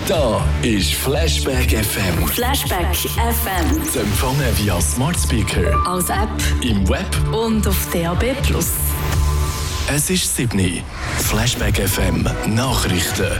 Da ist Flashback FM. Flashback FM. Zu empfangen via Smart Speaker, Als App im Web. und auf DAB+. Es ist 7. Flashback FM Nachrichten.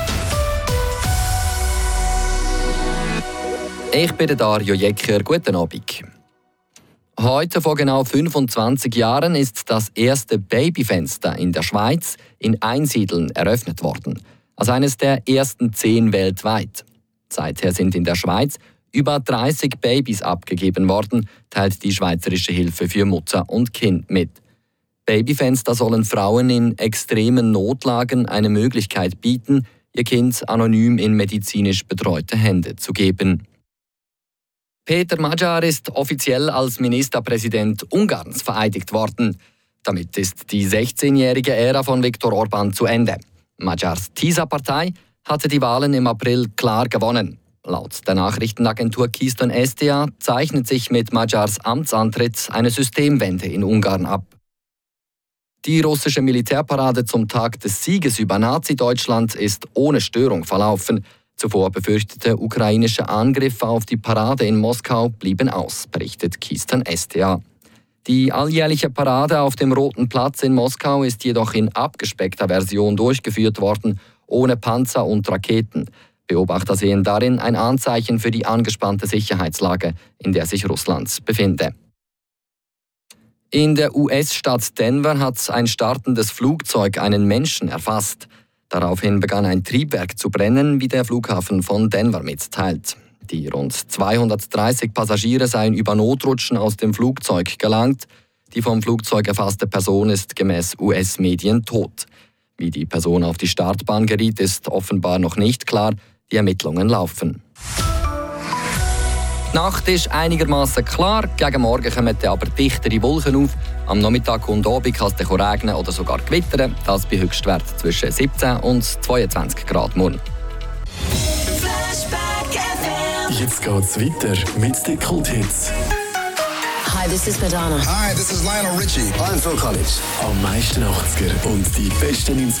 Ich bin Dario Jecker. Guten Abend. Heute vor genau 25 Jahren ist das erste Babyfenster in der Schweiz in Einsiedeln eröffnet worden. Als eines der ersten 10 weltweit. Seither sind in der Schweiz über 30 Babys abgegeben worden, teilt die Schweizerische Hilfe für Mutter und Kind mit. Babyfenster sollen Frauen in extremen Notlagen eine Möglichkeit bieten, ihr Kind anonym in medizinisch betreute Hände zu geben. Peter Magyar ist offiziell als Ministerpräsident Ungarns vereidigt worden. Damit ist die 16-jährige Ära von Viktor Orbán zu Ende. Magyars TISA-Partei hatte die Wahlen im April klar gewonnen. Laut der Nachrichtenagentur Keystone SDA zeichnet sich mit Magyars Amtsantritt eine Systemwende in Ungarn ab. Die russische Militärparade zum Tag des Sieges über Nazi-Deutschland ist ohne Störung verlaufen. Zuvor befürchtete ukrainische Angriffe auf die Parade in Moskau blieben aus, berichtet Keystone SDA. Die alljährliche Parade auf dem Roten Platz in Moskau ist jedoch in abgespeckter Version durchgeführt worden, ohne Panzer und Raketen. Beobachter sehen darin ein Anzeichen für die angespannte Sicherheitslage, in der sich Russland befinde. In der US-Stadt Denver hat ein startendes Flugzeug einen Menschen erfasst. Daraufhin begann ein Triebwerk zu brennen, wie der Flughafen von Denver mitteilt. Die rund 230 Passagiere seien über Notrutschen aus dem Flugzeug gelangt. Die vom Flugzeug erfasste Person ist gemäß US-Medien tot. Wie die Person auf die Startbahn geriet, ist offenbar noch nicht klar. Die Ermittlungen laufen. Die Nacht ist einigermaßen klar, gegen Morgen kommen aber dichtere Wolken auf. Am Nachmittag und Abend kann es regnen oder sogar gewittern. Das bei Höchstwert zwischen 17 und 22 Grad morgen. Jetzt geht's weiter mit den Kulthits. Hi, this is Madonna. Hi, this is Lionel Richie. I'm Phil Collins. Am meisten 80er und die besten 90er.